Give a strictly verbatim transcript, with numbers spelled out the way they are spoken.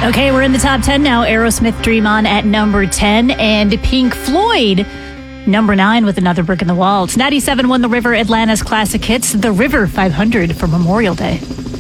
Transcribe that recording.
Okay, we're in the top ten now. Aerosmith, Dream On at number ten, and Pink Floyd, number nine with Another Brick in the Wall. It's ninety-seven point one The River, Atlanta's classic hits, The River five hundred for Memorial Day.